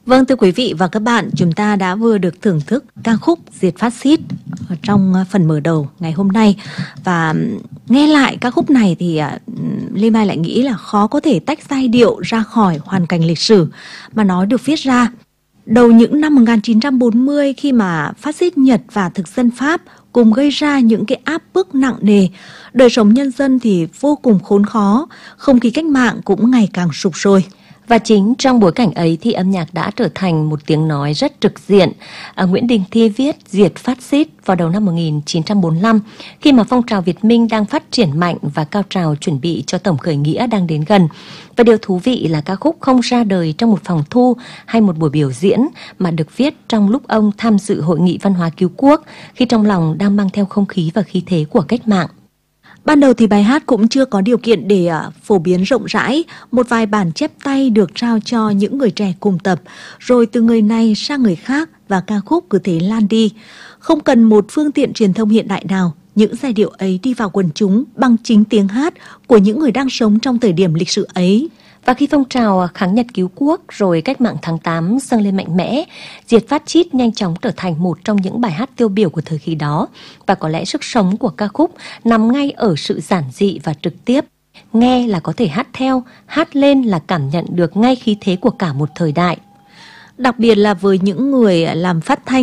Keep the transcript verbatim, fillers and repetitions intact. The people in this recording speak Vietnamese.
Vâng, thưa quý vị và các bạn, chúng ta đã vừa được thưởng thức ca khúc Diệt Phát Xít trong phần mở đầu ngày hôm nay. Và nghe lại ca khúc này thì Lê Mai lại nghĩ là khó có thể tách giai điệu ra khỏi hoàn cảnh lịch sử mà nó được viết ra đầu những năm một nghìn chín trăm bốn mươi, khi mà phát xít Nhật và thực dân Pháp cùng gây ra những cái áp bức nặng nề. Đời sống nhân dân thì vô cùng khốn khó, không khí cách mạng cũng ngày càng sụp sôi. Và chính trong bối cảnh ấy thì âm nhạc đã trở thành một tiếng nói rất trực diện. À, Nguyễn Đình Thi viết Diệt Phát Xít vào đầu năm một nghìn chín trăm bốn mươi lăm, khi mà phong trào Việt Minh đang phát triển mạnh và cao trào chuẩn bị cho tổng khởi nghĩa đang đến gần. Và điều thú vị là ca khúc không ra đời trong một phòng thu hay một buổi biểu diễn, mà được viết trong lúc ông tham dự Hội nghị Văn hóa Cứu Quốc, khi trong lòng đang mang theo không khí và khí thế của cách mạng. Ban đầu thì bài hát cũng chưa có điều kiện để uh, phổ biến rộng rãi. Một vài bản chép tay được trao cho những người trẻ cùng tập, rồi từ người này sang người khác, và ca khúc cứ thế lan đi. Không cần một phương tiện truyền thông hiện đại nào, những giai điệu ấy đi vào quần chúng bằng chính tiếng hát của những người đang sống trong thời điểm lịch sử ấy. Và khi phong trào kháng Nhật cứu quốc rồi cách mạng tháng tám dâng lên mạnh mẽ, Diệt Phát Xít nhanh chóng trở thành một trong những bài hát tiêu biểu của thời kỳ đó. Và có lẽ sức sống của ca khúc nằm ngay ở sự giản dị và trực tiếp. Nghe là có thể hát theo, hát lên là cảm nhận được ngay khí thế của cả một thời đại. Đặc biệt là với những người làm phát thanh